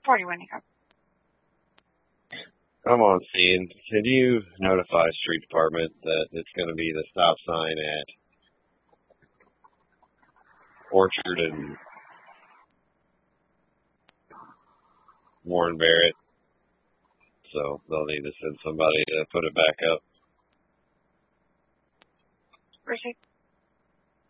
41 Echo. I'm on scene. Can you notify street department that it's going to be the stop sign at Orchard and Warren Barrett? So they'll need to send somebody to put it back up. Appreciate